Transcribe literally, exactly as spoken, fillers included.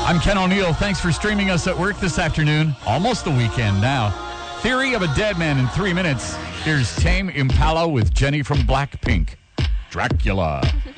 I'm Ken O'Neill. Thanks for streaming us at work this afternoon. Almost the weekend now. Theory of a Dead Man in three minutes. Here's Tame Impala with Jenny from Blackpink. Dracula.